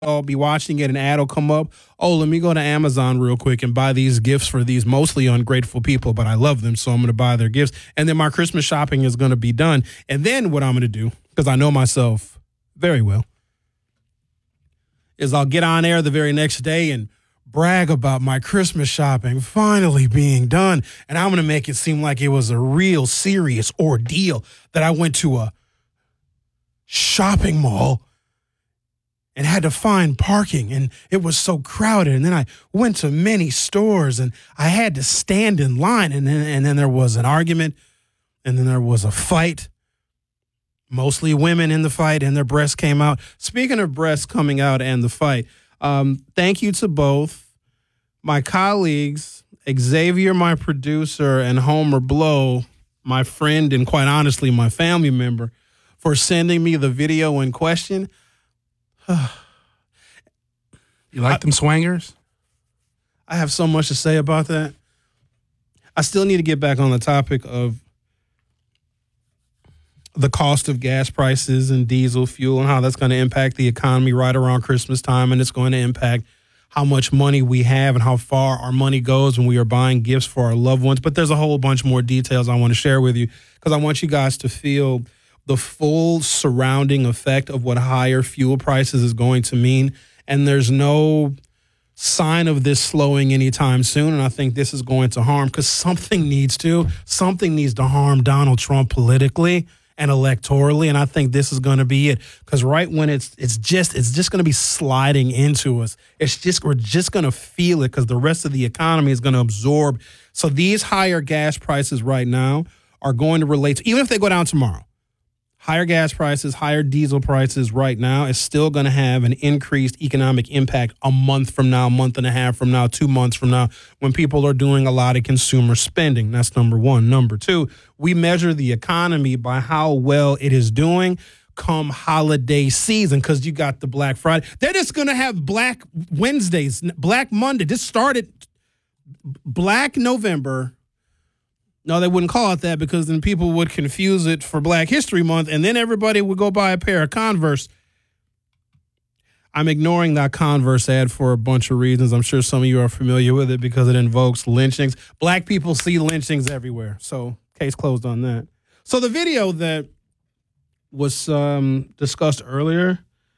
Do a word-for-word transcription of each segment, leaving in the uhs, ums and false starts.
I'll be watching it, an ad will come up. Oh, let me go to Amazon real quick and buy these gifts for these mostly ungrateful people, but I love them, so I'm going to buy their gifts. And then my Christmas shopping is going to be done. And then what I'm going to do, because I know myself very well, is I'll get on air the very next day and brag about my Christmas shopping finally being done. And I'm going to make it seem like it was a real serious ordeal that I went to a shopping mall and had to find parking, and it was so crowded. And then I went to many stores, and I had to stand in line, and then, and then there was an argument, and then there was a fight, mostly women in the fight, and their breasts came out. Speaking of breasts coming out and the fight, um, thank you to both my colleagues, Xavier, my producer, and Homer Blow, my friend and quite honestly my family member, for sending me the video in question. You like I, them swangers? I have so much to say about that. I still need to get back on the topic of the cost of gas prices and diesel fuel and how that's going to impact the economy right around Christmas time, and it's going to impact how much money we have and how far our money goes when we are buying gifts for our loved ones. But there's a whole bunch more details I want to share with you because I want you guys to feel the full surrounding effect of what higher fuel prices is going to mean. And there's no sign of this slowing anytime soon. And I think this is going to harm, because something needs to, something needs to harm Donald Trump politically and electorally. And I think this is going to be it, because right when it's, it's just, it's just going to be sliding into us. It's just, we're just going to feel it because the rest of the economy is going to absorb. So these higher gas prices right now are going to relate to, even if they go down tomorrow, higher gas prices, higher diesel prices right now is still going to have an increased economic impact a month from now, a month and a half from now, two months from now, when people are doing a lot of consumer spending. That's number one. Number two, we measure the economy by how well it is doing come holiday season, because you got the Black Friday. They're just going to have Black Wednesdays, Black Monday. This started Black November. No, they wouldn't call it that, because then people would confuse it for Black History Month, and then everybody would go buy a pair of Converse. I'm ignoring that Converse ad for a bunch of reasons. I'm sure some of you are familiar with it because it invokes lynchings. Black people see lynchings everywhere, so case closed on that. So the video that was um, discussed earlier,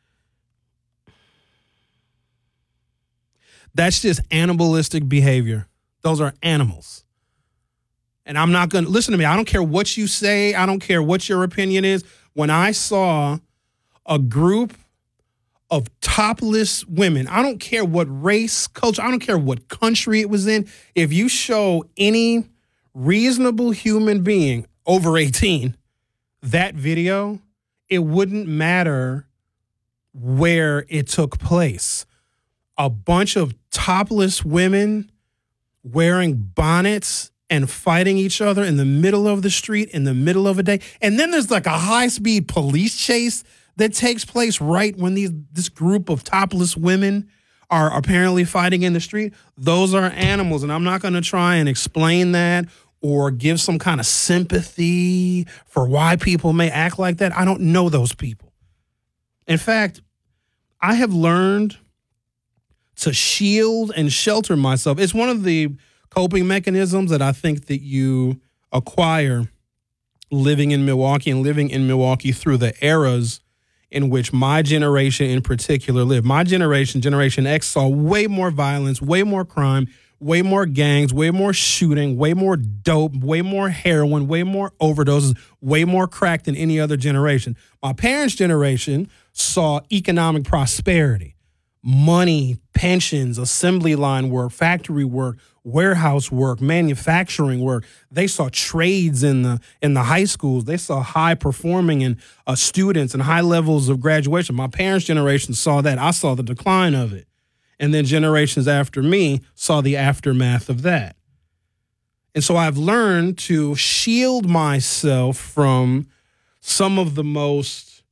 that's just animalistic behavior. Those are animals. And I'm not going to, listen to me, I don't care what you say. I don't care what your opinion is. When I saw a group of topless women, I don't care what race, culture, I don't care what country it was in. If you show any reasonable human being over eighteen that video, it wouldn't matter where it took place. A bunch of topless women wearing bonnets and fighting each other in the middle of the street, in the middle of a day. And then there's like a high-speed police chase that takes place right when these this group of topless women are apparently fighting in the street. Those are animals, and I'm not going to try and explain that or give some kind of sympathy for why people may act like that. I don't know those people. In fact, I have learned to shield and shelter myself. It's one of the coping mechanisms that I think that you acquire living in Milwaukee and living in Milwaukee through the eras in which my generation in particular lived. My generation, Generation X, saw way more violence, way more crime, way more gangs, way more shooting, way more dope, way more heroin, way more overdoses, way more crack than any other generation. My parents' generation saw economic prosperity, money, pensions, assembly line work, factory work, warehouse work, manufacturing work. They saw trades in the in the high schools. They saw high performing and uh, students and high levels of graduation. My parents' generation saw that. I saw the decline of it. And then generations after me saw the aftermath of that. And so I've learned to shield myself from some of the most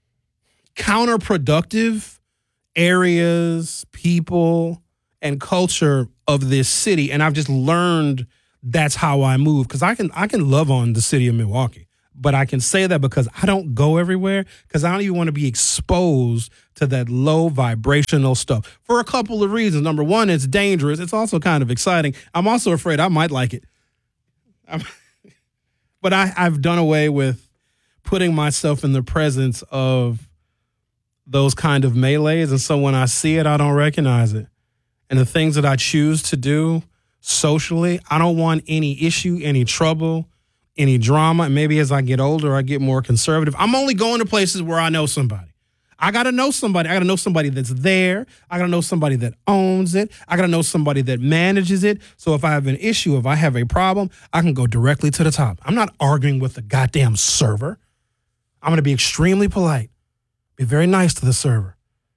counterproductive areas, people, and culture of this city. And I've just learned that's how I move, because I can I can love on the city of Milwaukee. But I can say that because I don't go everywhere, because I don't even want to be exposed to that low vibrational stuff for a couple of reasons. Number one, it's dangerous. It's also kind of exciting. I'm also afraid I might like it. I'm, but I, I've done away with putting myself in the presence of those kind of melees. And so when I see it, I don't recognize it. And the things that I choose to do socially, I don't want any issue, any trouble, any drama. And maybe as I get older, I get more conservative. I'm only going to places where I know somebody. I got to know somebody. I got to know somebody that's there. I got to know somebody that owns it. I got to know somebody that manages it. So if I have an issue, if I have a problem, I can go directly to the top. I'm not arguing with the goddamn server. I'm going to be extremely polite. Be very nice to the server.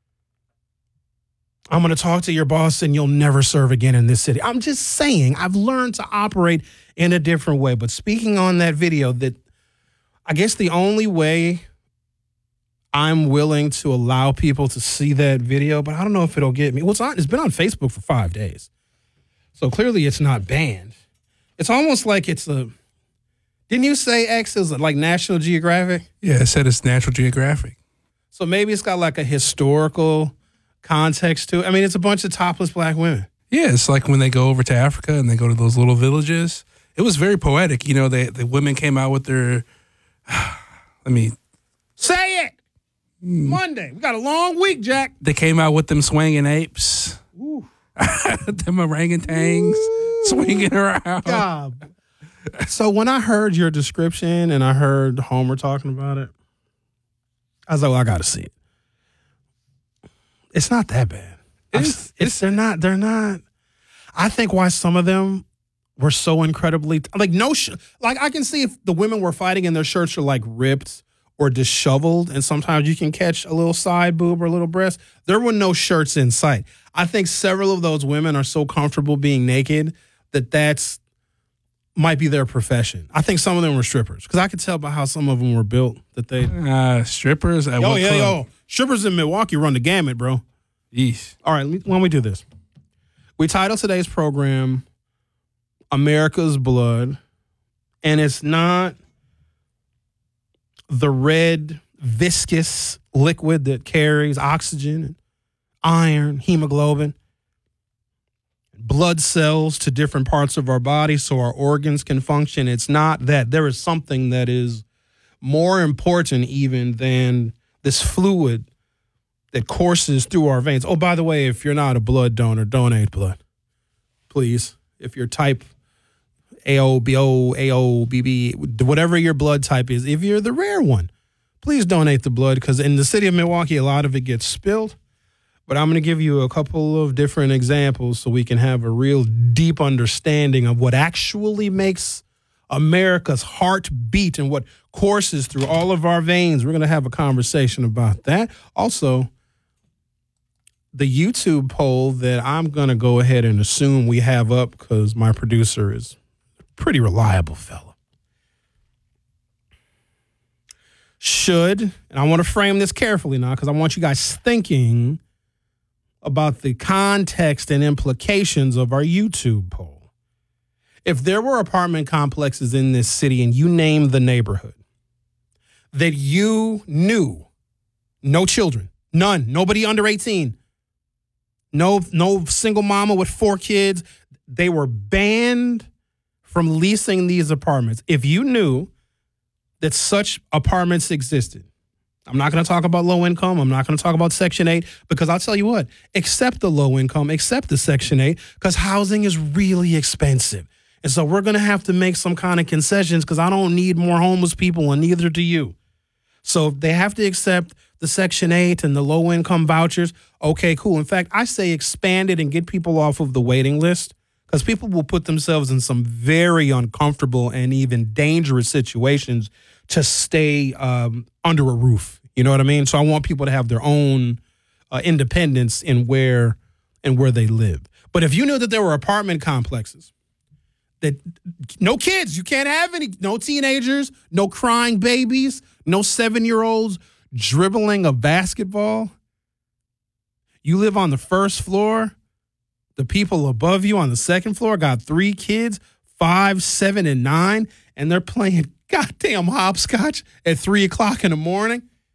I'm going to talk to your boss and you'll never serve again in this city. I'm just saying I've learned to operate in a different way. But speaking on that video, that I guess the only way I'm willing to allow people to see that video, but I don't know if it'll get me. Well, it's, on, it's been on Facebook for five days. So clearly it's not banned. It's almost like it's a, didn't you say X is like National Geographic? Yeah, it said it's National Geographic. So maybe it's got like a historical context to it. I mean, it's a bunch of topless black women. Yeah, it's like when they go over to Africa and they go to those little villages. It was very poetic. You know, they, the women came out with their, let me. Say it! Mm. Monday. We got a long week, Jack. They came out with them swinging apes. Ooh. Them orangutans Ooh. Swinging around. God. So when I heard your description and I heard Homer talking about it, I was like, well, I got to see it. It's not that bad. It's, it's they're not they're not. I think why some of them were so incredibly like no sh- like I can see if the women were fighting and their shirts are like ripped or disheveled, and sometimes you can catch a little side boob or a little breast. There were no shirts in sight. I think several of those women are so comfortable being naked that that's might be their profession. I think some of them were strippers because I could tell by how some of them were built that they uh, strippers. At yo, what yeah, club? yo, strippers in Milwaukee run the gamut, bro. Yeesh. All right, why don't we do this? We title today's program America's Blood, and it's not the red, viscous liquid that carries oxygen, and iron, hemoglobin, blood cells to different parts of our body so our organs can function. It's not that. There is something that is more important even than this fluid that courses through our veins. Oh, by the way, if you're not a blood donor, donate blood, please. If you're type A O, B O, A O, B B, whatever your blood type is, if you're the rare one, please donate the blood because in the city of Milwaukee, a lot of it gets spilled. But I'm going to give you a couple of different examples so we can have a real deep understanding of what actually makes America's heart beat and what courses through all of our veins. We're going to have a conversation about that. Also, the YouTube poll that I'm going to go ahead and assume we have up because my producer is a pretty reliable fella. Should, and I want to frame this carefully now because I want you guys thinking about the context and implications of our YouTube poll. If there were apartment complexes in this city and you named the neighborhood that you knew, no children, none, nobody under eighteen, no, no single mama with four kids, they were banned from leasing these apartments. If you knew that such apartments existed, I'm not going to talk about low income. I'm not going to talk about Section eight because I'll tell you what, accept the low income, accept the Section eight because housing is really expensive. And so we're going to have to make some kind of concessions because I don't need more homeless people and neither do you. So they have to accept the Section eight and the low income vouchers. Okay, cool. In fact, I say expand it and get people off of the waiting list because people will put themselves in some very uncomfortable and even dangerous situations to stay um, under a roof. You know what I mean? So I want people to have their own uh, independence in where and where they live. But if you knew that there were apartment complexes, that no kids, you can't have any, no teenagers, no crying babies, no seven-year-olds dribbling a basketball. You live on the first floor. The people above you on the second floor got three kids, five, seven, and nine, and they're playing goddamn hopscotch at three o'clock in the morning.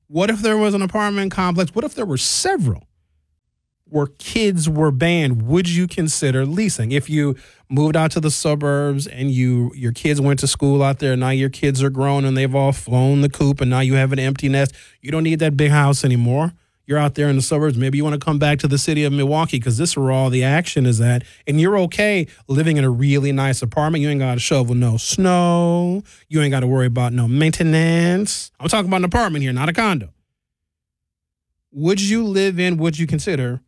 What if there was an apartment complex? What if there were several where kids were banned? Would you consider leasing? If you moved out to the suburbs and you your kids went to school out there, now your kids are grown and they've all flown the coop and now you have an empty nest. You don't need that big house anymore. You're out there in the suburbs. Maybe you want to come back to the city of Milwaukee because this is where all the action is at. And you're okay living in a really nice apartment. You ain't got to shovel no snow. You ain't got to worry about no maintenance. I'm talking about an apartment here, not a condo. Would you live in, would you consider,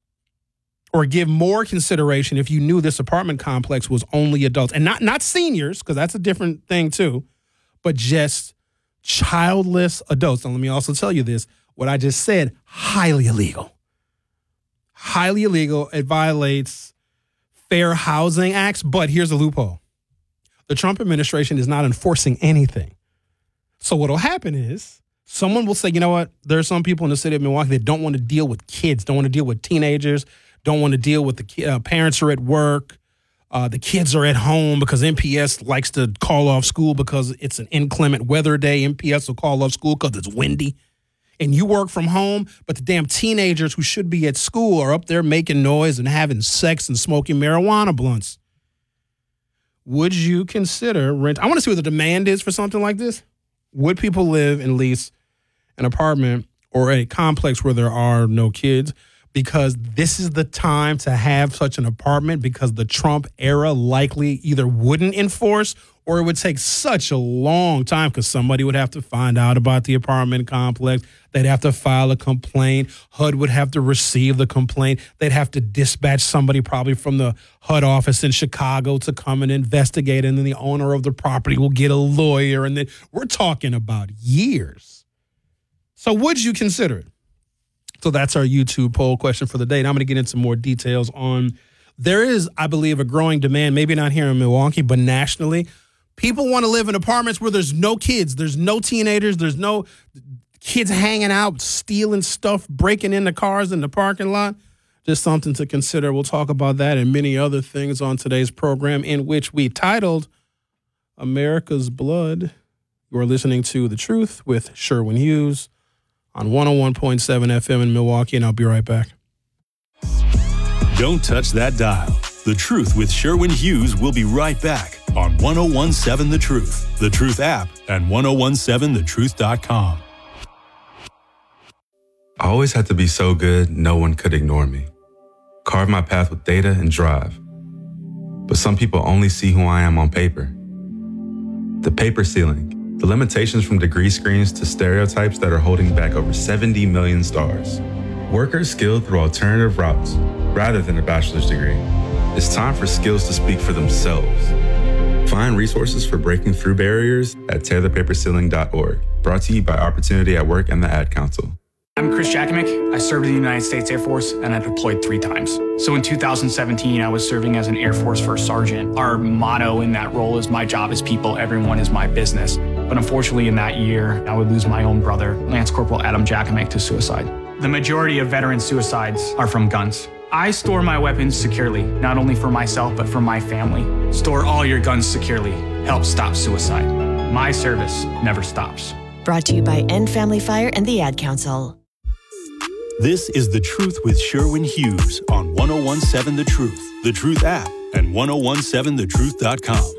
or give more consideration if you knew this apartment complex was only adults? And not, not seniors, because that's a different thing too, but just childless adults. And let me also tell you this. What I just said, highly illegal. Highly illegal. It violates Fair Housing Acts, but here's the loophole. The Trump administration is not enforcing anything. So what'll happen is someone will say, you know what? There are some people in the city of Milwaukee that don't want to deal with kids, don't want to deal with teenagers, don't want to deal with the uh, parents are at work. Uh, the kids are at home because M P S likes to call off school because it's an inclement weather day. M P S will call off school because it's windy. And you work from home, but the damn teenagers who should be at school are up there making noise and having sex and smoking marijuana blunts. Would you consider rent? I want to see what the demand is for something like this. Would people live and lease an apartment or a complex where there are no kids? Because this is the time to have such an apartment because the Trump era likely either wouldn't enforce or it would take such a long time because somebody would have to find out about the apartment complex. They'd have to file a complaint. H U D would have to receive the complaint. They'd have to dispatch somebody probably from the H U D office in Chicago to come and investigate. And then the owner of the property will get a lawyer. And then we're talking about years. So would you consider it? So that's our YouTube poll question for the day. And I'm going to get into more details on, there is, I believe, a growing demand, maybe not here in Milwaukee, but nationally. People want to live in apartments where there's no kids, there's no teenagers, there's no kids hanging out, stealing stuff, breaking into cars in the parking lot. Just something to consider. We'll talk about that and many other things on today's program, in which we titled America's Blood. You're listening to The Truth with Sherwin Hughes on one oh one point seven F M in Milwaukee, and I'll be right back. Don't touch that dial. The Truth with Sherwin Hughes will be right back on one oh one seven The Truth, The Truth app, and ten seventeen the truth dot com. I always had to be so good, no one could ignore me. Carve my path with data and drive. But some people only see who I am on paper. The paper ceiling. The limitations from degree screens to stereotypes that are holding back over seventy million stars. Workers skilled through alternative routes rather than a bachelor's degree. It's time for skills to speak for themselves. Find resources for breaking through barriers at tear the paper ceiling dot org. Brought to you by Opportunity at Work and the Ad Council. I'm Chris Jakimick. I served in the United States Air Force and I deployed three times. So in two thousand seventeen, I was serving as an Air Force First Sergeant. Our motto in that role is my job is people, everyone is my business. But unfortunately in that year, I would lose my own brother, Lance Corporal Adam Jakimick, to suicide. The majority of veteran suicides are from guns. I store my weapons securely, not only for myself, but for my family. Store all your guns securely. Help stop suicide. My service never stops. Brought to you by End Family Fire and the Ad Council. This is The Truth with Sherwin Hughes on ten seventeen The Truth, The Truth app, and ten seventeen the truth dot com.